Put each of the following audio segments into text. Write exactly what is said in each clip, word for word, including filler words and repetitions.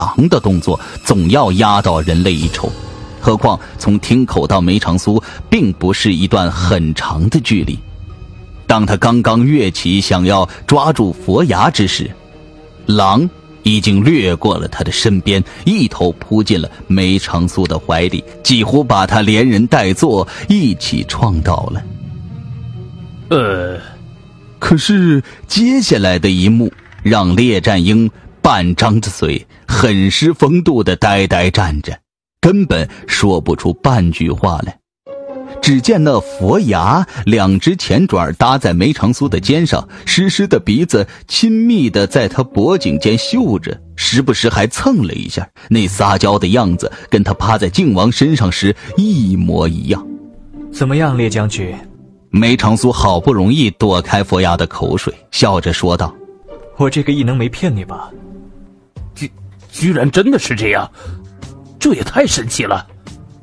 昂的动作总要压倒人类一筹，何况从厅口到梅长苏并不是一段很长的距离。当他刚刚跃起想要抓住佛牙之时，狼已经掠过了他的身边，一头扑进了梅长苏的怀里，几乎把他连人带坐一起撞倒了。 呃， 可是接下来的一幕让列战鹰半张着嘴，很失风度的呆呆站着，根本说不出半句话来。只见那佛牙两只前爪搭在梅长苏的肩上，湿湿的鼻子亲密地在他脖颈间嗅着，时不时还蹭了一下，那撒娇的样子跟他趴在靖王身上时一模一样。 怎么样，列将军？ 梅长苏好不容易躲开佛牙的口水，笑着说道： 我这个异能没骗你吧？ 居居然真的是这样，这也太神奇了。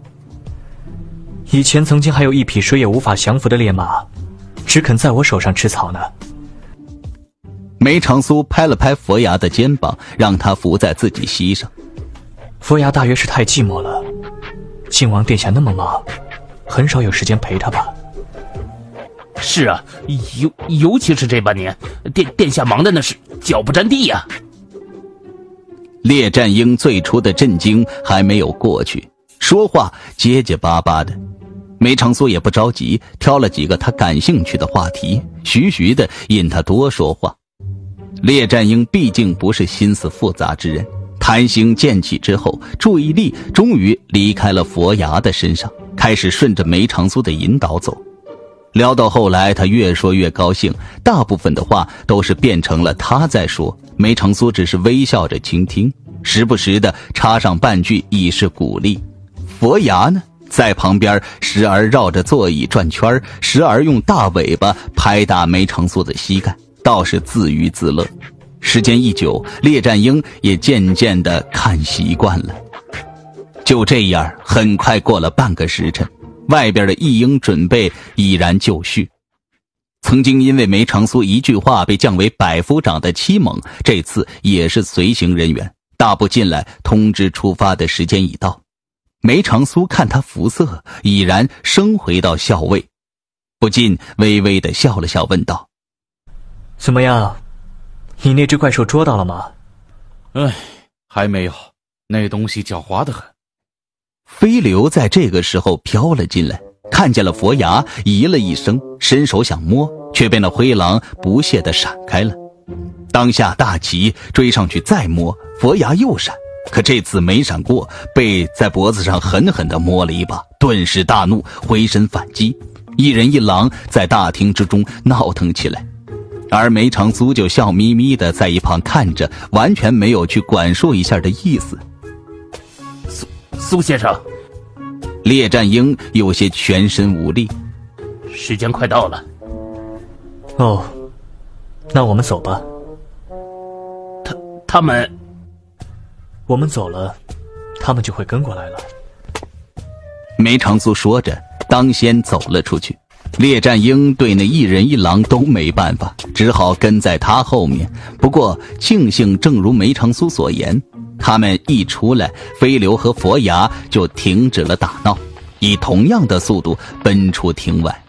以前曾经还有一匹谁也无法降服的烈马，只肯在我手上吃草呢。 梅长苏拍了拍佛牙的肩膀，让他伏在自己膝上。 佛牙大约是太寂寞了，靖王殿下那么忙，很少有时间陪他吧。 是啊，尤尤其是这半年，殿殿下忙的那是脚不沾地呀、啊。 列战鹰最初的震惊还没有过去，说话结结巴巴的。梅长苏也不着急，挑了几个他感兴趣的话题，徐徐地引他多说话。列战鹰毕竟不是心思复杂之人，弹性渐起之后，注意力终于离开了佛牙的身上，开始顺着梅长苏的引导走。聊到后来，他越说越高兴，大部分的话都是变成了他在说，梅长苏只是微笑着倾听，时不时的插上半句以示鼓励。佛牙呢，在旁边时而绕着座椅转圈，时而用大尾巴拍打梅长苏的膝盖，倒是自娱自乐。时间一久，列战鹰也渐渐地看习惯了。就这样，很快过了半个时辰，外边的义鹰准备已然就绪。曾经因为梅长苏一句话被降为百夫长的七猛，这次也是随行人员，大步进来通知出发的时间已到。梅长苏看他肤色已然升回到校尉，不禁微微地笑了笑，问道： 怎么样，你那只怪兽捉到了吗？ 哎，还没有，那东西狡猾得很。 飞流在这个时候飘了进来，看见了佛牙，咦了一声，伸手想摸，却被那灰狼不屑地闪开了。当下大急，追上去再摸，佛牙又闪，可这次没闪过，被在脖子上狠狠地摸了一把，顿时大怒，回身反击。一人一狼在大厅之中闹腾起来，而梅长苏就笑眯眯地在一旁看着，完全没有去管束一下的意思。 苏苏先生， 列战鹰有些全身无力。 时间快到了。 哦，那我们走吧。 他他们， 我们走了，他们就会跟过来了。 梅长苏说着，当先走了出去。列战鹰对那一人一狼都没办法，只好跟在他后面。不过庆幸，正如梅长苏所言，他们一出来，飞流和佛牙就停止了打闹，以同样的速度奔出庭外。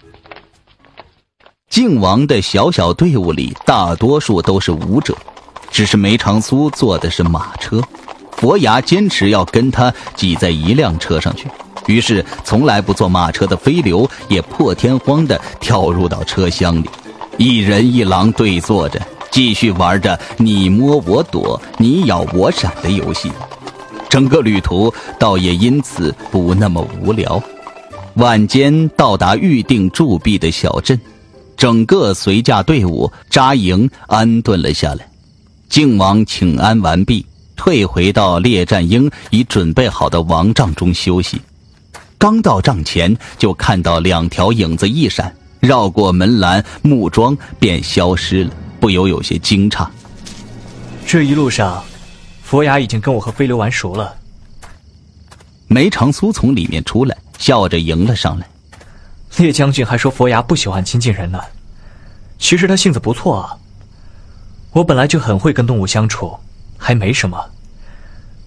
靖王的小小队伍里大多数都是武者，只是梅长苏坐的是马车，佛牙坚持要跟他挤在一辆车上去，于是从来不坐马车的飞流也破天荒地跳入到车厢里，一人一狼对坐着，继续玩着你摸我躲你咬我闪的游戏。整个旅途倒也因此不那么无聊。晚间到达预定驻地的小镇，整个随驾队伍扎营安顿了下来。靖王请安完毕，退回到列战鹰已准备好的王帐中休息。刚到帐前，就看到两条影子一闪，绕过门栏木桩便消失了，不由有些惊诧。 这一路上，佛牙已经跟我和飞流玩熟了。 梅长苏从里面出来，笑着迎了上来。 列将军还说佛牙不喜欢亲近人呢，其实他性子不错啊。我本来就很会跟动物相处，还没什么。